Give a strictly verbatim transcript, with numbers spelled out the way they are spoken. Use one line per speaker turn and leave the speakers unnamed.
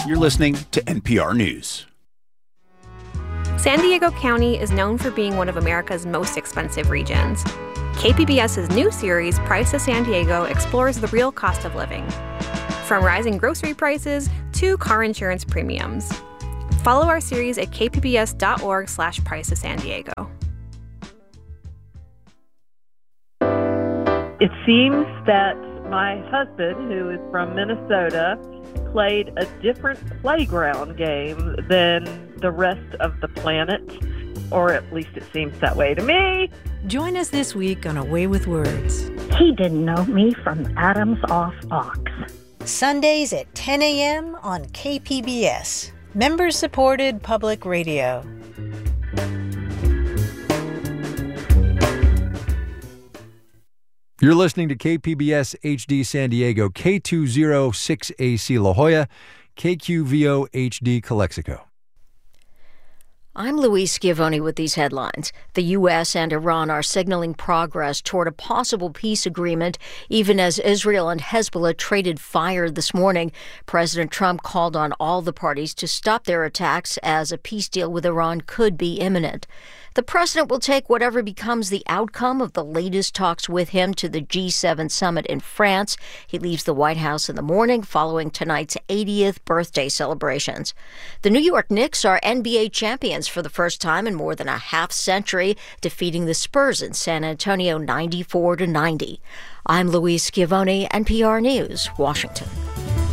You're listening to N P R News.
San Diego County is known for being one of America's most expensive regions. K P B S's new series, Price of San Diego, explores the real cost of living, from rising grocery prices to car insurance premiums. Follow our series at kpbs.org slash price of San Diego.
It seems that my husband, who is from Minnesota, played a different playground game than the rest of the planet, or at least it seems that way to me.
Join us this week on A Way with Words.
He didn't know me from Adam's off ox.
Sundays at ten a.m. on K P B S, member-supported public radio.
You're listening to K P B S H D San Diego, K two oh six A C La Jolla, K Q V O H D Calexico.
I'm Louise Schiavone with these headlines. The U S and Iran are signaling progress toward a possible peace agreement, even as Israel and Hezbollah traded fire this morning. President Trump called on all the parties to stop their attacks as a peace deal with Iran could be imminent. The president will take whatever becomes the outcome of the latest talks with him to the G seven summit in France. He leaves the White House in the morning following tonight's eightieth birthday celebrations. The New York Knicks are N B A champions for the first time in more than a half century, defeating the Spurs in San Antonio ninety-four to ninety. I'm Louise Schiavone, N P R News, Washington.